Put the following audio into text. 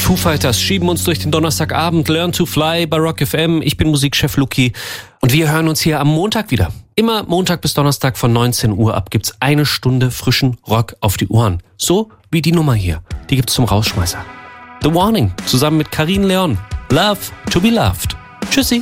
Foo Fighters schieben uns durch den Donnerstagabend. Learn to Fly bei Rock FM. Ich bin Musikchef Luki und wir hören uns hier am Montag wieder. Immer Montag bis Donnerstag von 19 Uhr ab gibt's 1 Stunde frischen Rock auf die Ohren. So wie die Nummer hier. Die gibt's zum Rausschmeißer. The Warning zusammen mit Karin Leon. Love to be loved. Tschüssi.